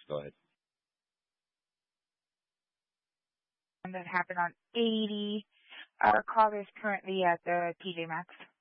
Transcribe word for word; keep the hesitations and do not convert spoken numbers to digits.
Go ahead. And that happened on eighty. Our caller is currently at the T J Maxx.